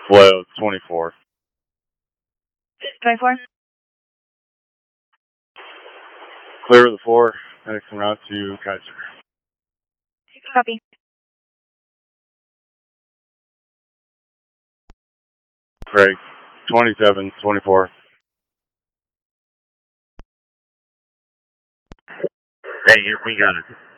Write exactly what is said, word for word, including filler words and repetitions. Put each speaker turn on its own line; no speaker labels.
Flow twenty-four.
twenty-four.
Clear of the four, heading from route to Kaiser.
Copy.
Craig, twenty-seven, twenty-four.
Hey, we got it.